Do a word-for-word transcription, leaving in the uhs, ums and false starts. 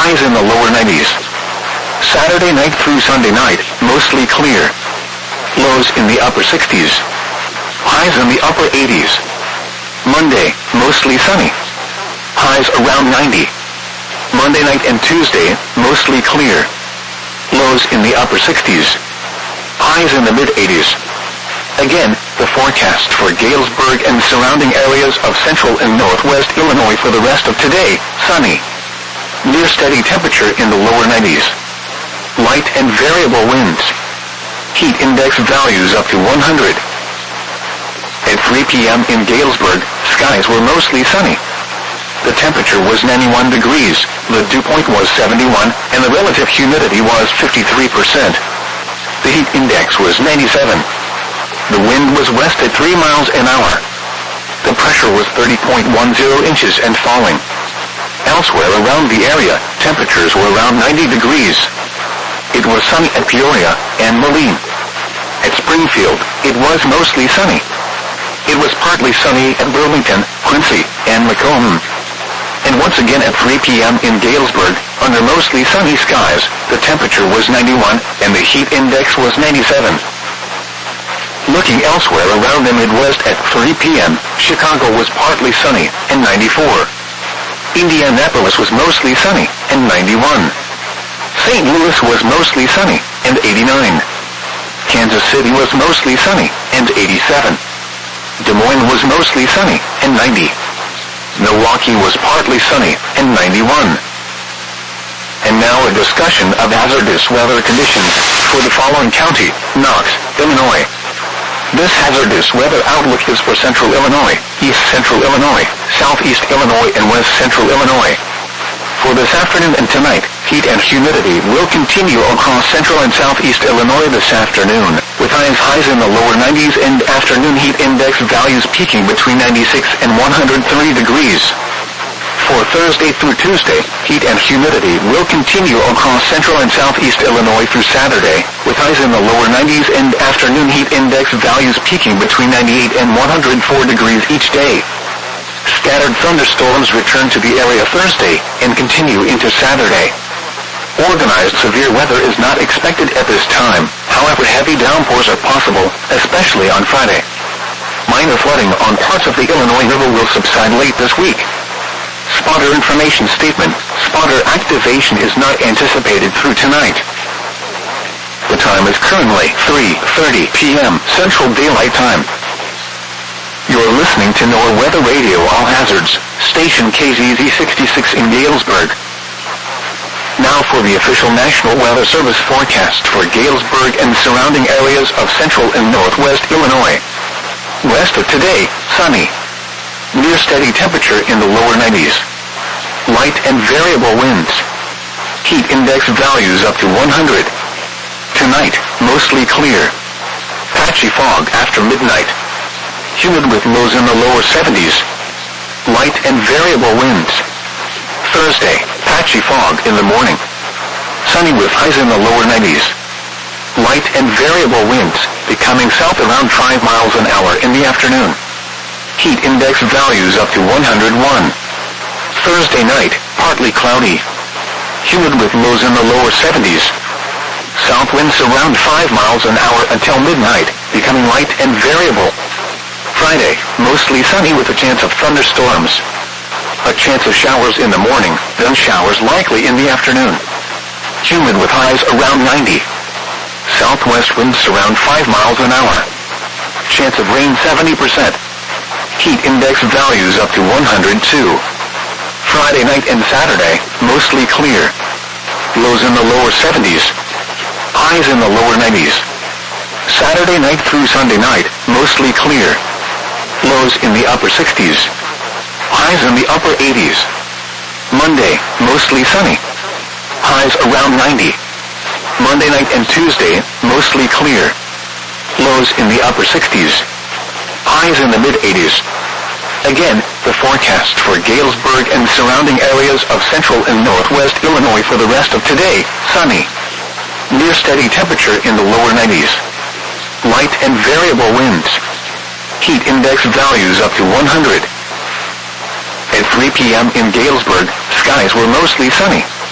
highs in the lower nineties. Saturday night through Sunday night, mostly clear. Lows in the upper sixties. Highs in the upper eighties. Monday, mostly sunny. Highs around ninety. Monday night and Tuesday, mostly clear. Lows in the upper sixties. Highs in the mid-eighties. Again, the forecast for Galesburg and surrounding areas of central and northwest Illinois for the rest of today, sunny. Near steady temperature in the lower nineties. Light and variable winds. Heat index values up to one hundred. At three p.m. in Galesburg, skies were mostly sunny. The temperature was ninety-one degrees, the dew point was seventy-one, and the relative humidity was fifty-three percent. The heat index was ninety-seven. The wind was west at three miles an hour. The pressure was thirty point one zero inches and falling. Elsewhere around the area, temperatures were around ninety degrees. It was sunny at Peoria and Moline. At Springfield, it was mostly sunny. It was partly sunny at Burlington, Quincy, and Macomb. And once again at three p.m. in Galesburg, under mostly sunny skies, the temperature was ninety-one and the heat index was ninety-seven. Looking elsewhere around the Midwest at three p.m., Chicago was partly sunny and ninety-four. Indianapolis was mostly sunny and ninety-one. Saint Louis was mostly sunny and eighty-nine. Kansas City was mostly sunny and eighty-seven. Des Moines was mostly sunny and ninety. Milwaukee was partly sunny and ninety-one. And now a discussion of hazardous weather conditions for the following county, Knox, Illinois. This hazardous weather outlook is for central Illinois, east central Illinois, southeast Illinois, and west central Illinois. For this afternoon and tonight, heat and humidity will continue across central and southeast Illinois this afternoon, with highs highs in the lower nineties and afternoon heat index values peaking between ninety-six and one hundred three degrees. For Thursday through Tuesday, heat and humidity will continue across central and southeast Illinois through Saturday, with highs in the lower nineties and afternoon heat index values peaking between ninety-eight and one hundred four degrees each day. Scattered thunderstorms return to the area Thursday and continue into Saturday. Organized severe weather is not expected at this time, however heavy downpours are possible, especially on Friday. Minor flooding on parts of the Illinois River will subside late this week. Spotter information statement, spotter activation is not anticipated through tonight. The time is currently three thirty p.m. Central Daylight Time. You're listening to NOAA Weather Radio All Hazards, station K Z Z sixty-six in Galesburg. Now for the official National Weather Service forecast for Galesburg and surrounding areas of central and northwest Illinois. West of today, sunny. Near steady temperature in the lower nineties. Light and variable winds. Heat index values up to one hundred. Tonight, mostly clear. Patchy fog after midnight. Humid with lows in the lower seventies. Light and variable winds. Thursday, patchy fog in the morning. Sunny with highs in the lower nineties. Light and variable winds, becoming south around five miles an hour in the afternoon. Heat index values up to one hundred one. Thursday night, partly cloudy. Humid with lows in the lower seventies. South winds around five miles an hour until midnight, becoming light and variable. Friday, mostly sunny with a chance of thunderstorms. A chance of showers in the morning, then showers likely in the afternoon. Humid with highs around ninety. Southwest winds around five miles an hour. Chance of rain seventy percent. Heat index values up to one hundred two. Friday night and Saturday, mostly clear. Lows in the lower seventies. Highs in the lower nineties. Saturday night through Sunday night, mostly clear. Lows in the upper sixties. Highs in the upper eighties. Monday, mostly sunny. Highs around ninety. Monday night and Tuesday, mostly clear. Lows in the upper sixties. Highs in the mid-eighties. Again, the forecast for Galesburg and surrounding areas of central and northwest Illinois for the rest of today, sunny. Near steady temperature in the lower nineties. Light and variable winds. Heat index values up to one hundred. At three p.m. in Galesburg, skies were mostly sunny.